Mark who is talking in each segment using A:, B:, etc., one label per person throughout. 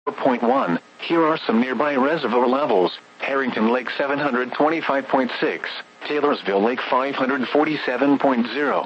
A: 4.1. Here are some nearby reservoir levels. Harrington Lake 725.6. Taylorsville Lake 547.0.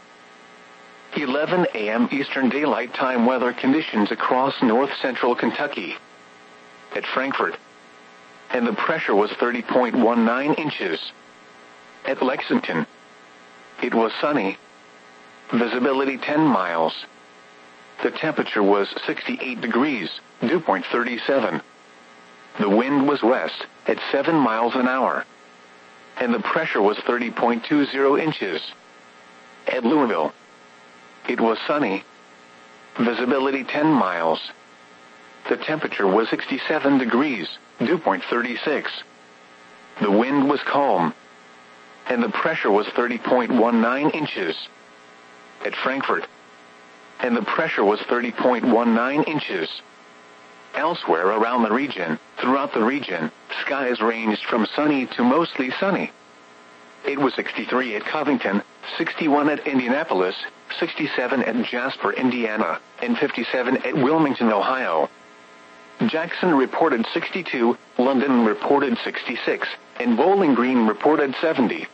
A: 11 a.m. Eastern Daylight Time weather conditions across north-central Kentucky. At Frankfort. And the pressure was 30.19 inches. At Lexington. It was sunny. Visibility 10 miles. The temperature was 68 degrees, dew point 37. The wind was west, at 7 miles an hour. And the pressure was 30.20 inches. At Louisville. It was sunny. Visibility 10 miles. The temperature was 67 degrees, dew point 36. The wind was calm. And the pressure was 30.19 inches. At Frankfort. And the pressure was 30.19 inches. Elsewhere around the region, throughout the region, skies ranged from sunny to mostly sunny. It was 63 at Covington, 61 at Indianapolis, 67 at Jasper, Indiana, and 57 at Wilmington, Ohio. Jackson reported 62, London reported 66, and Bowling Green reported 70.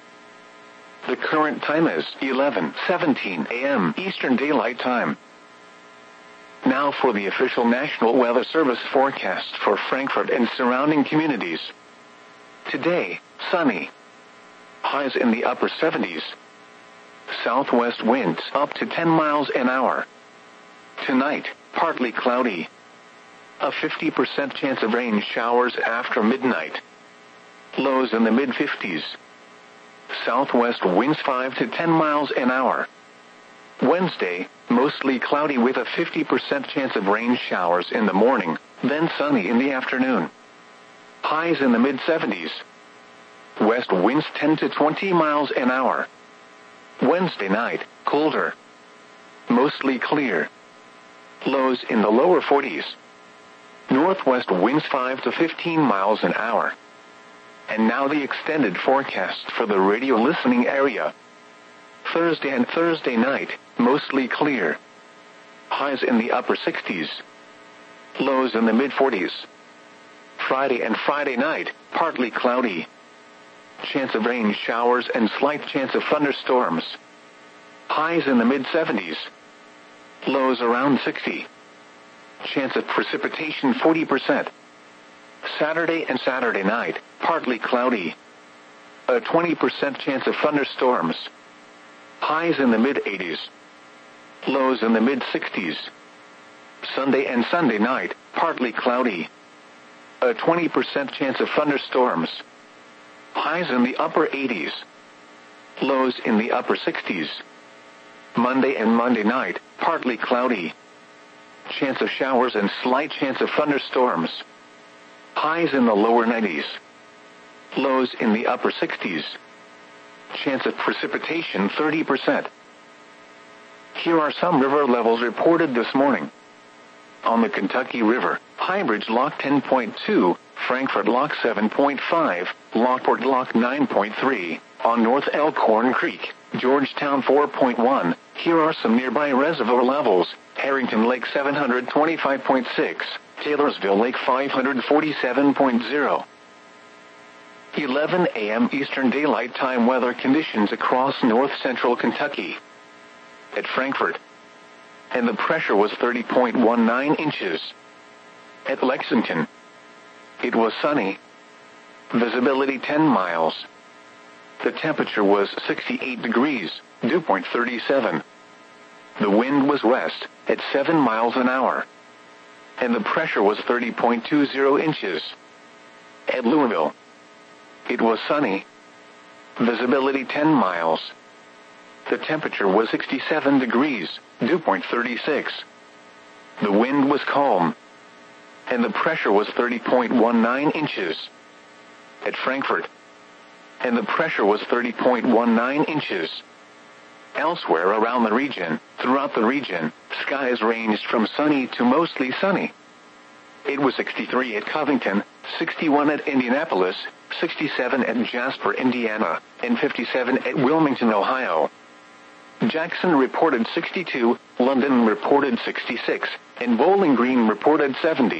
A: The current time is 11:17 a.m. Eastern Daylight Time. Now for the official National Weather Service forecast for Frankfort and surrounding communities. Today, sunny. Highs in the upper 70s. Southwest winds up to 10 miles an hour. Tonight, partly cloudy. A 50% chance of rain showers after midnight. Lows in the mid-50s. Southwest winds 5 to 10 miles an hour. Wednesday, mostly cloudy with a 50% chance of rain showers in the morning, then sunny in the afternoon. Highs in the mid-70s. West winds 10 to 20 miles an hour. Wednesday night, colder. Mostly clear. Lows in the lower 40s. Northwest winds 5 to 15 miles an hour. And now the extended forecast for the radio listening area. Thursday and Thursday night, mostly clear. Highs in the upper 60s. Lows in the mid-40s. Friday and Friday night, partly cloudy. Chance of rain showers and slight chance of thunderstorms. Highs in the mid-70s. Lows around 60. Chance of precipitation 40%. Saturday and Saturday night, partly cloudy. A 20% chance of thunderstorms. Highs in the mid-80s. Lows in the mid-60s. Sunday and Sunday night, partly cloudy. A 20% chance of thunderstorms. Highs in the upper 80s. Lows in the upper 60s. Monday and Monday night, partly cloudy. Chance of showers and slight chance of thunderstorms. Highs in the lower 90s. Lows in the upper 60s. Chance of precipitation 30%. Here are some river levels reported this morning. On the Kentucky River, Highbridge Lock 10.2, Frankfort Lock 7.5, Lockport Lock 9.3, on North Elkhorn Creek, Georgetown 4.1. Here are some nearby reservoir levels. Harrington Lake 725.6, Taylorsville Lake 547.0. 11 a.m. Eastern Daylight Time weather conditions across north-central Kentucky. At Frankfort. And the pressure was 30.19 inches. At Lexington. It was sunny. Visibility 10 miles. The temperature was 68 degrees, dew point 37. The wind was west, at 7 miles an hour. And the pressure was 30.20 inches. At Louisville. It was sunny. Visibility 10 miles. The temperature was 67 degrees, dew point 36. The wind was calm. And the pressure was 30.19 inches. At Frankfort. And the pressure was 30.19 inches. Elsewhere around the region, throughout the region, skies ranged from sunny to mostly sunny. It was 63 at Covington, 61 at Indianapolis, 67 at Jasper, Indiana, and 57 at Wilmington, Ohio. Jackson reported 62, London reported 66, and Bowling Green reported 70.